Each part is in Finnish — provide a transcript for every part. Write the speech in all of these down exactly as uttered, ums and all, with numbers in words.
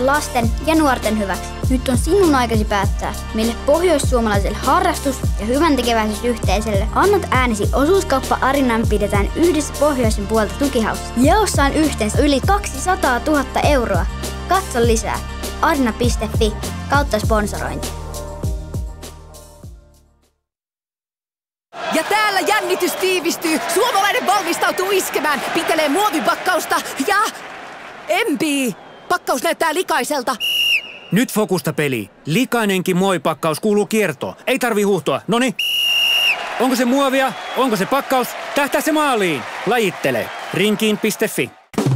lasten ja nuorten hyväksi. Nyt on sinun aikasi päättää, mille pohjoissuomalaiselle harrastus- ja hyväntekeväisyysyhteisölle annat äänesi. Osuuskauppa Arinan pidetään yhdessä pohjoisen puolta tukihaussa. Jaossa on yhteensä yli kaksisataatuhatta euroa. Katso lisää arina piste fi kautta sponsorointi. Ja täällä jännitys tiivistyy. Suomalainen valmistautuu iskemään. Pitelee muovipakkausta ja... empii. Pakkaus näyttää likaiselta. Nyt fokusta peli. Likainenkin muovipakkaus kuuluu kiertoon. Ei tarvi huuhtoa. Noni. Onko se muovia? Onko se pakkaus? Tähtää se maaliin. Lajittele. rinkiin piste fi.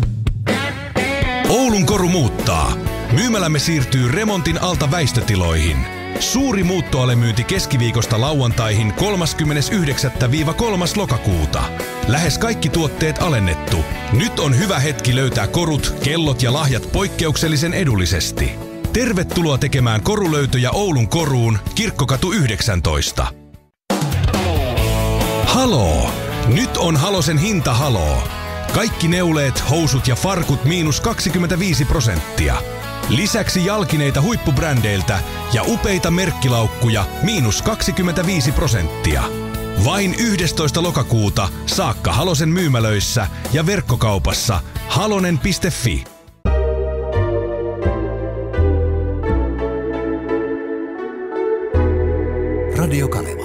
Oulun Koru muuttaa. Myymälämme siirtyy remontin alta väistötiloihin. Suuri muuttoalemyynti keskiviikosta lauantaihin kolmaskymmenesyhdeksäs kolmas lokakuuta. Lähes kaikki tuotteet alennettu. Nyt on hyvä hetki löytää korut, kellot ja lahjat poikkeuksellisen edullisesti. Tervetuloa tekemään korulöytöjä Oulun Koruun, Kirkkokatu yhdeksäntoista. Haloo! Nyt on Halosen hinta haloo. Kaikki neuleet, housut ja farkut miinus kaksikymmentäviisi prosenttia. Lisäksi jalkineita huippubrändeiltä ja upeita merkkilaukkuja miinus kaksikymmentäviisi prosenttia. Vain yhdestoista lokakuuta saakka Halosen myymälöissä ja verkkokaupassa halonen piste fi. Radio Kaneva.